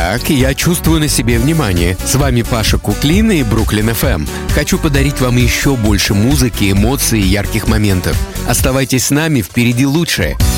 Так, я чувствую на себе внимание. С вами Паша Куклина и Бруклин FM. Хочу подарить вам еще больше музыки, эмоций и ярких моментов. Оставайтесь с нами, впереди лучшее.